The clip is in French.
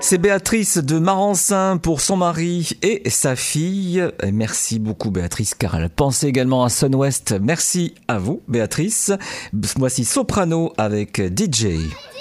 C'est Béatrice de Marensin pour son mari et sa fille. Et merci beaucoup Béatrice car elle pensait également à Sun West. Merci à vous Béatrice. Voici Soprano avec DJ.